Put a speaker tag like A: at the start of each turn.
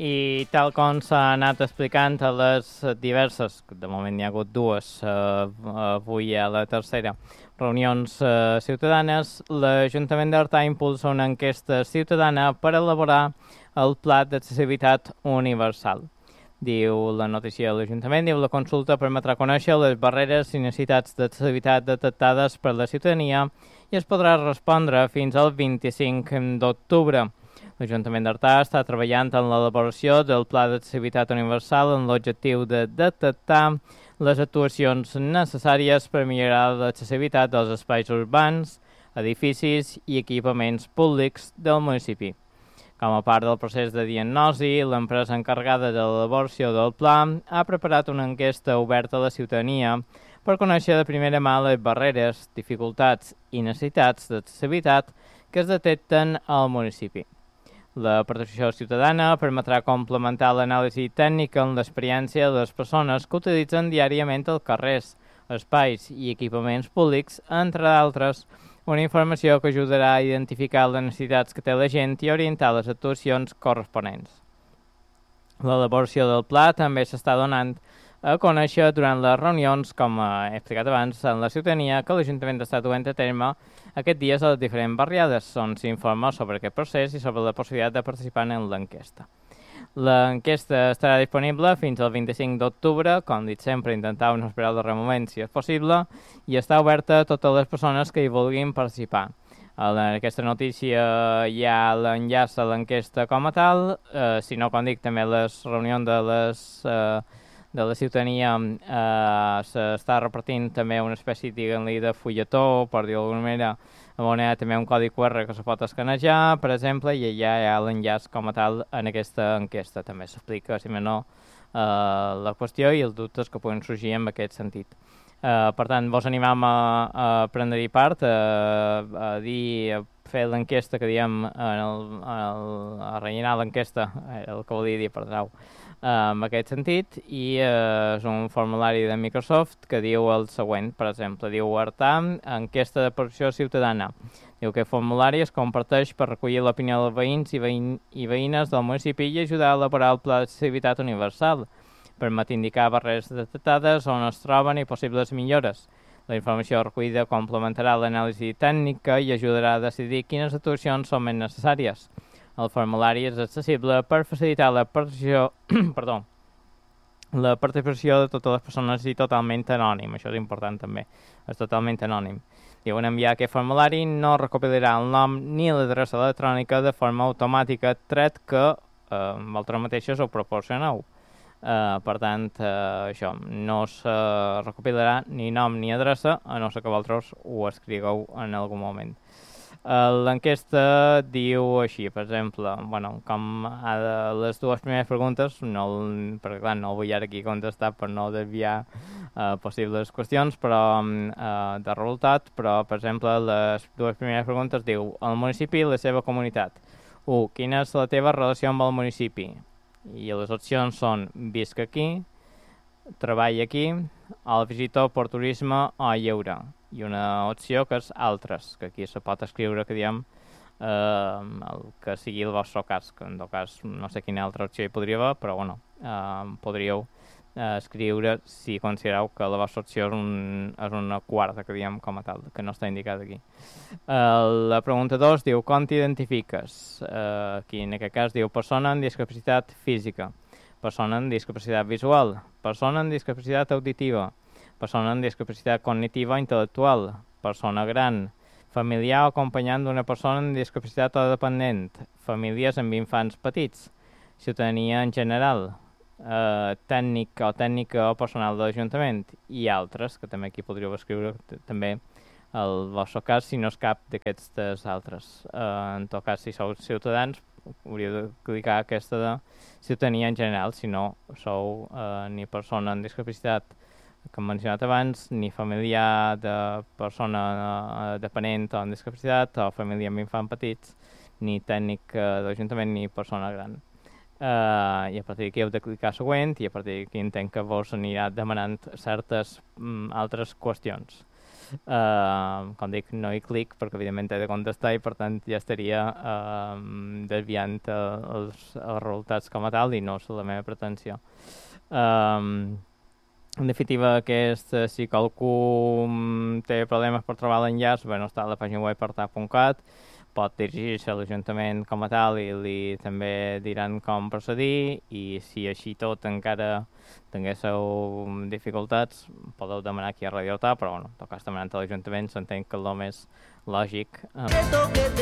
A: I tal com s'ha anat explicant a les diverses, de moment n'hi ha hagut dues, avui a la tercera, reunions ciutadanes, l'Ajuntament d'Artà impulsa una enquesta ciutadana per elaborar el Pla d'Accessibilitat Universal. Diu la notícia de l'Ajuntament, diu la consulta permetrà conèixer les barreres i necessitats d'accessibilitat detectades per la ciutadania i es podrà respondre fins al 25 d'octubre. L'Ajuntament d'Artà està treballant en l'elaboració del Pla d'Accessibilitat Universal amb l'objectiu de detectar les actuacions necessàries per millorar l'accessibilitat dels espais urbans, edificis i equipaments públics del municipi. Com a part del procés de diagnosi, l'empresa encarregada de l'elaboració del pla ha preparat una enquesta oberta a la ciutadania per conèixer de primera mà les barreres, dificultats i necessitats d'accessibilitat que es detecten al municipi. La participació ciutadana permetrà complementar l'anàlisi tècnica en l'experiència de les persones que utilitzen diàriament els carrers, espais i equipaments públics, entre d'altres, una informació que ajudarà a identificar les necessitats que té la gent i orientar les actuacions corresponents. L'elaboració del pla també s'està donant a conèixer durant les reunions, com he explicat abans, en la ciutadania que l'Ajuntament està duent a terme aquests dies a les diferents barriades, on s'informa sobre aquest procés i sobre la possibilitat de participar en l'enquesta. L'enquesta estarà disponible fins al 25 d'octubre, com dit sempre, intentar no esperar el darrer moment si és possible, i està oberta a totes les persones que hi vulguin participar. En aquesta notícia hi ha l'enllaç a l'enquesta com a tal, si no, com dic, també les reunions de la ciutadania s'està repartint també una espècie, diguem-li, de fulletó, per dir-ho d'alguna manera, on hi ha també un codi QR que se pot escanejar, per exemple, i allà hi ha l'enllaç com a tal en aquesta enquesta. També s'explica, si més no, la qüestió i els dubtes que poden sorgir en aquest sentit. Per tant, vos animam a prendre-hi part, a fer l'enquesta que diem, a rellenar l'enquesta, el que volia dir, perdoneu, en aquest sentit, i és un formulari de Microsoft que diu el següent, per exemple, diu Artà, enquesta de participació ciutadana. Diu que el formulari es comparteix per recollir l'opinió dels veïns i veïnes del municipi i ajudar a elaborar el Pla d'Accessibilitat Universal. Permet indicar barreres detectades on es troben i possibles millores. La informació recollida complementarà l'anàlisi tècnica i ajudarà a decidir quines actuacions són més necessàries. El formulari és accessible per facilitar la participació, la participació de totes les persones i totalment anònim. Això és important també, és totalment anònim. Diuen enviar aquest formulari no recopilarà el nom ni l'adreça electrònica de forma automàtica, tret que vosaltres mateixos ho proporcioneu. Per tant, això, no se recopilarà ni nom ni adreça, a no ser que vosaltres ho escrigueu en algun moment. L'enquesta diu així, per exemple, com les dues primeres preguntes, perquè clar, no vull ara aquí contestar per no desviar possibles qüestions de resultat, però per exemple les dues primeres preguntes diu el municipi i la seva comunitat. 1. Quina és la teva relació amb el municipi? I les opcions són visc aquí, treball aquí, el visitor per turisme o lleure. I una opció que és altres, que aquí se pot escriure, que diem, el que sigui el vostre cas, que en tot cas no sé quina altra opció hi podria haver, però podríeu escriure si considereu que la vostra opció és una quarta, que diem com a tal, que no està indicada aquí. La pregunta 2 diu, com t'identifiques? Aquí en aquest cas diu persona amb discapacitat física, persona amb discapacitat visual, persona amb discapacitat auditiva, persona amb discapacitat cognitiva o intel·lectual, persona gran, familiar o acompanyant d'una persona amb discapacitat o dependent, famílies amb infants petits, ciutadania en general, tècnic o tècnica o personal de l'Ajuntament i altres, que també aquí podríeu escriure també el vostre cas si no és cap d'aquestes altres. En tot cas, si sou ciutadans, hauríeu de clicar aquesta de ciutadania en general, si no sou ni persona amb discapacitat que hem mencionat abans, ni familiar de persona dependent o amb discapacitat, o família amb infants petits, ni tècnic de l'Ajuntament, ni persona gran. I a partir d'aquí heu de clicar següent i a partir d'aquí entenc que vos anirà demanant certes altres qüestions. Com dic, no hi clic perquè evidentment he de contestar i per tant ja estaria desviant els resultats com a tal i no és la meva pretensió. En definitiva, si qualcú té problemes per trobar l'enllaç, bueno, està a la pàgina web portal.cat, pot dirigir-se a l'Ajuntament com a tal i també diran com procedir, i si així tot encara tinguéssiu dificultats, podeu demanar aquí a Radio Horta, però bueno, en tot cas demanant a l'Ajuntament s'entén que és el més lògic.